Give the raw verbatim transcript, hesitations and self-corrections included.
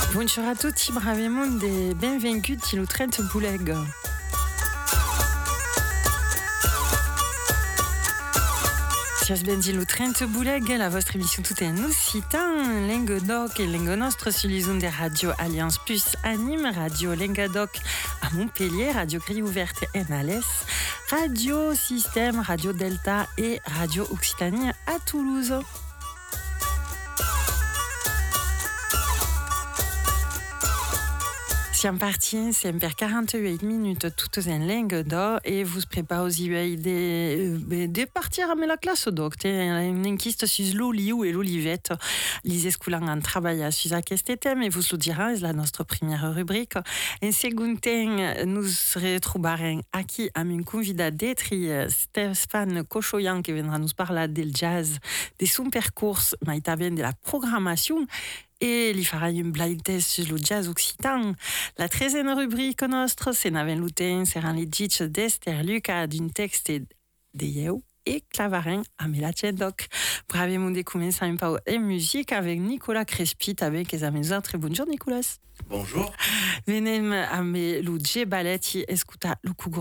Buongiorno a tutti, braviamondo e benvenuti lo Trent Buleg. Sias benzi lo Trent Buleg, la vostra émission tout est nous citant Lengodoc et Lengonostre sur les ondes de Radio Alliance Plus Anime, Radio Lengadoc à Montpellier, Radio Grille Ouverte en Alès, Radio Système, Radio Delta et Radio Occitanie à Toulouse. Siamo parti sempre quarante-huit minutes toutes en langue d'or et vous préparez de, de partir à la classe donc une enquête sur l'olive et l'olivette les escoulants en travail sur ce thème et vous le direz c'est la notre première rubrique en second temps nous retrouverons ici à un convidat d'être Stéphane Cochoyan qui viendra nous parler du jazz de son parcours mais également de la programmation et il fera une blind test sur le jazz occitan. La treizième rubrique nostra, c'est Naven Luten, sera les ditch d'Esther Luca d'un texte de Yeo et Clavarin à Melachendoc. Bravement de commencer un peu de musique avec Nicolas Crespit avec les amis autres. Bonjour Nicolas. Bonjour. Venez à me le J ballet, escuta le